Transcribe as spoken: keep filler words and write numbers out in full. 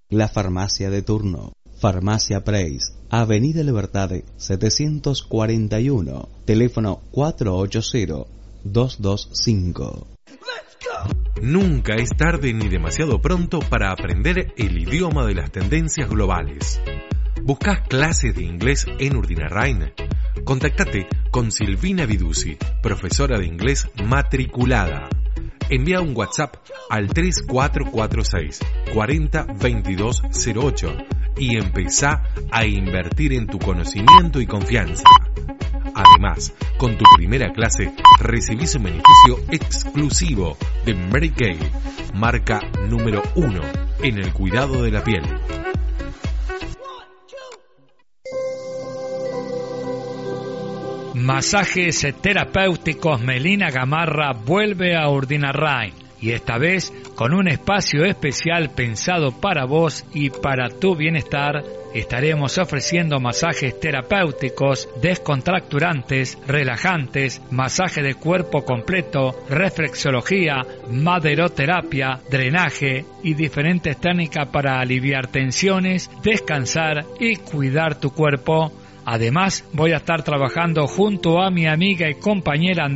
La farmacia de turno. Farmacia Preis, Avenida Libertad setecientos cuarenta y uno, teléfono cuatro ocho cero, dos dos cinco. Nunca es tarde ni demasiado pronto para aprender el idioma de las tendencias globales. ¿Buscas clases de inglés en Urdinarrain? Contactate con Silvina Viduzzi, profesora de inglés matriculada. Envía un WhatsApp al tres cuatro cuatro seis, cuatro cero, veintidós cero ocho y empezá a invertir en tu conocimiento y confianza. Además, con tu primera clase recibís un beneficio exclusivo de Mary Kay, marca número uno en el cuidado de la piel. Masajes terapéuticos Melina Gamarra vuelve a Urdinarrain, y esta vez con un espacio especial pensado para vos y para tu bienestar. Estaremos ofreciendo masajes terapéuticos, descontracturantes, relajantes, masaje de cuerpo completo, reflexología, maderoterapia, drenaje y diferentes técnicas para aliviar tensiones, descansar y cuidar tu cuerpo. Además, voy a estar trabajando junto a mi amiga y compañera